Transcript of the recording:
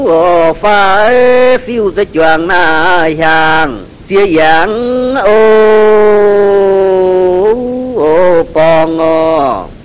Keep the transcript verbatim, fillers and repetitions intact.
ô phải phiêu tới choàng na hàng xia dạng ô ô bong ô